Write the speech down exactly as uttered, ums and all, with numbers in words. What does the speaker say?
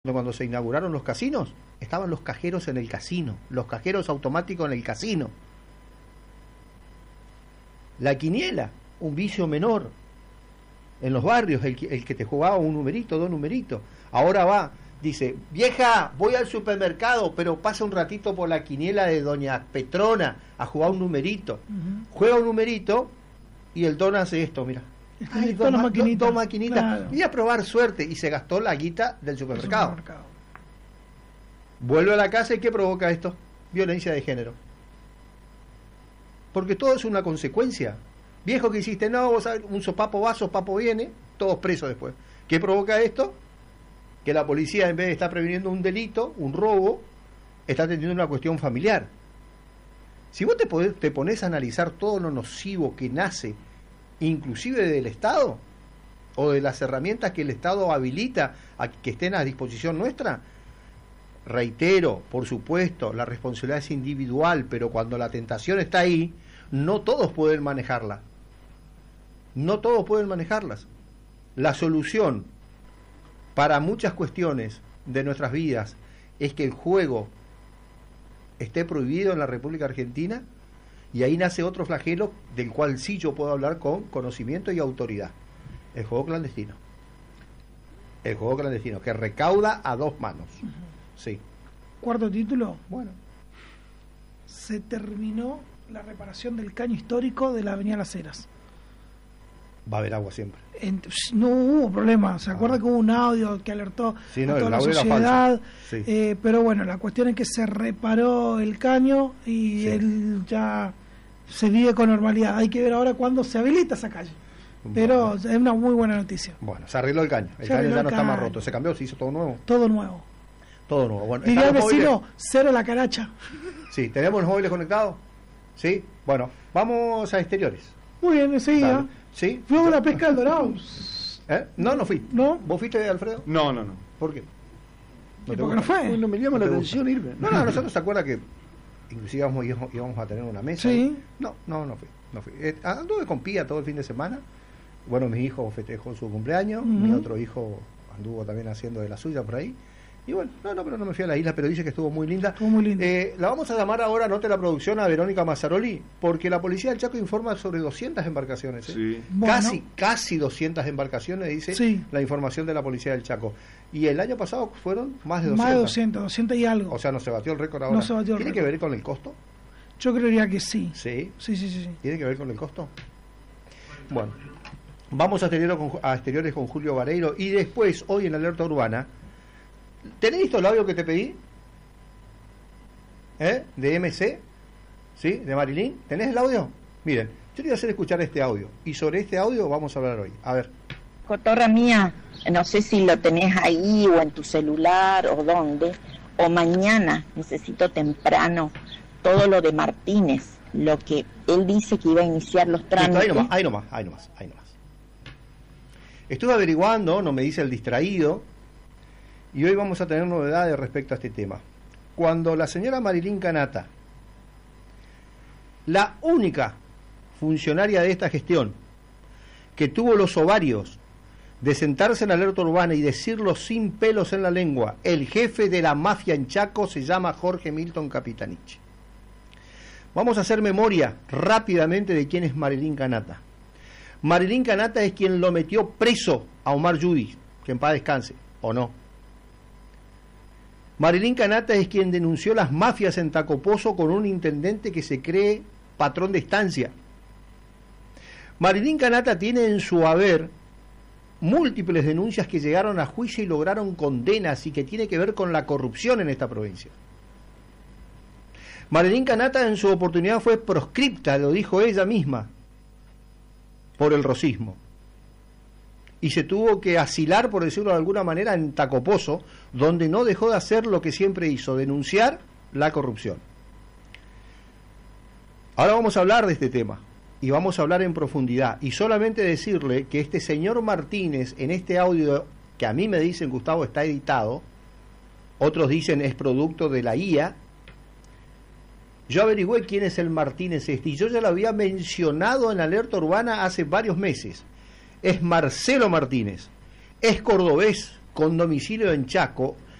Cuando se inauguraron los casinos, estaban los cajeros en el casino, los cajeros automáticos en el casino. La quiniela, un vicio menor en los barrios, el, el que te jugaba un numerito, dos numeritos. Ahora va, dice, vieja, voy al supermercado, pero pasa un ratito por la quiniela de doña Petrona a jugar un numerito. Uh-huh. Juega un numerito y el don hace esto, mira. Ay, dos, ma maquinitas, dos maquinitas. Claro. Voy a probar suerte. Y se gastó la guita del supermercado. supermercado. Vuelve a la casa y ¿qué provoca esto? Violencia de género. Porque todo es una consecuencia. Viejo que hiciste, no, vos sabés, un sopapo va, sopapo viene, todos presos después. ¿Qué provoca esto? Que la policía, en vez de estar previniendo un delito, un robo, está atendiendo una cuestión familiar. Si vos te, podés, te ponés a analizar todo lo nocivo que nace inclusive del Estado o de las herramientas que el Estado habilita a que estén a disposición nuestra, reitero, por supuesto, la responsabilidad es individual, pero cuando la tentación está ahí, no todos pueden manejarla. No todos pueden manejarlas. La solución para muchas cuestiones de nuestras vidas es que el juego esté prohibido en la República Argentina. Y ahí nace otro flagelo del cual sí yo puedo hablar con conocimiento y autoridad. El juego clandestino. El juego clandestino, que recauda a dos manos. Uh-huh. Sí. Cuarto título. Bueno. Se terminó la reparación del caño histórico de la Avenida Las Heras. Va a haber agua siempre. En, no hubo problema. ¿Se ah. acuerda que hubo un audio que alertó sí, no, a toda la sociedad? Sí. Eh, pero bueno, la cuestión es que se reparó el caño y sí. él ya se vive con normalidad. Hay que ver ahora cuándo se habilita esa calle. Pero bueno, es una muy buena noticia. Bueno, se arregló el caño. El se caño ya no caño. está más roto. ¿Se cambió? ¿Se hizo todo nuevo? Todo nuevo. Todo nuevo. Bueno, diría el vecino, móviles? Cero la caracha. Sí, ¿tenemos los móviles conectados? Sí. Bueno, vamos a exteriores. Muy bien, enseguida. ¿Sí? Fuimos a la pesca del Dorado. ¿Eh? No, no fui. ¿No? ¿Vos fuiste, Alfredo? No, no, no. ¿Por qué? ¿No ¿Por qué no fue? No me llama no la atención gusta. irme. No, no, nosotros se acuerda que inclusive íbamos, íbamos a tener una mesa. Sí. No, no, no fui. No fui. Eh, anduve con Pía todo el fin de semana. Bueno, mi hijo festejó su cumpleaños. Uh-huh. Mi otro hijo anduvo también haciendo de la suya por ahí. Y bueno, no, no, pero no me fui a la isla, pero dice que estuvo muy linda. Estuvo muy linda. Eh, la vamos a llamar ahora, note la producción, a Verónica Mazzaroli, porque la policía del Chaco informa sobre doscientas embarcaciones. ¿eh? Sí. Casi, bueno. casi doscientas embarcaciones, dice sí. la información de la policía del Chaco. Y el año pasado fueron más de doscientas. Más de doscientas, doscientas y algo. O sea, no se batió el récord ahora. No se batió el ¿Tiene récord. que ver con el costo? Yo creería que sí. Sí. Sí, sí, sí. sí. ¿Tiene que ver con el costo? Bueno, vamos a exteriores con, a exteriores con Julio Vareiro y después, hoy en Alerta Urbana, ¿tenés listo el audio que te pedí? ¿Eh? De M C, ¿sí? De Marilyn. ¿Tenés el audio? Miren, yo te voy a hacer escuchar este audio y sobre este audio vamos a hablar hoy. A ver. Cotorra mía, no sé si lo tenés ahí o en tu celular o dónde, o mañana, necesito temprano, todo lo de Martínez, lo que él dice que iba a iniciar los trámites. Ahí nomás, ahí nomás, ahí nomás, ahí nomás. Estuve averiguando, no me dice el distraído, y hoy vamos a tener novedades respecto a este tema. Cuando la señora Marilyn Canata, la única funcionaria de esta gestión que tuvo los ovarios de sentarse en la Alerta Urbana y decirlo sin pelos en la lengua, el jefe de la mafia en Chaco se llama Jorge Milton Capitanich. Vamos a hacer memoria rápidamente de quién es Marilyn Canata. Marilyn Canata es quien lo metió preso a Omar Yudi, que en paz descanse, ¿o no? Marilyn Canata es quien denunció las mafias en Tacopozo con un intendente que se cree patrón de estancia. Marilyn Canata tiene en su haber múltiples denuncias que llegaron a juicio y lograron condenas y que tiene que ver con la corrupción en esta provincia. Marilyn Canata en su oportunidad fue proscripta, lo dijo ella misma, por el rosismo. Y se tuvo que asilar, por decirlo de alguna manera, en Tacopozo, donde no dejó de hacer lo que siempre hizo, denunciar la corrupción. Ahora vamos a hablar de este tema, y vamos a hablar en profundidad, y solamente decirle que este señor Martínez, en este audio, que a mí me dicen, Gustavo, está editado, otros dicen es producto de la I A, yo averigüé quién es el Martínez este, y yo ya lo había mencionado en Alerta Urbana hace varios meses. Es Marcelo Martínez, es cordobés, con domicilio en Chaco,